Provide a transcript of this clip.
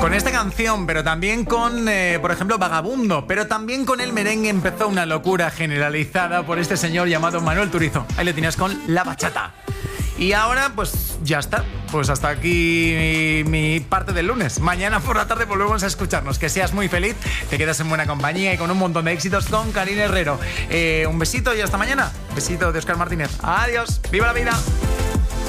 Con esta canción, pero también con, por ejemplo, Vagabundo, pero también con el merengue empezó una locura generalizada por este señor llamado Manuel Turizo. Ahí le tienes con la bachata. Y ahora, pues ya está. Pues hasta aquí mi parte del lunes. Mañana por la tarde volvemos a escucharnos. Que seas muy feliz, te quedas en buena compañía y con un montón de éxitos con Karina Herrero. Un besito y hasta mañana. Besito de Óscar Martínez. Adiós. ¡Viva la vida!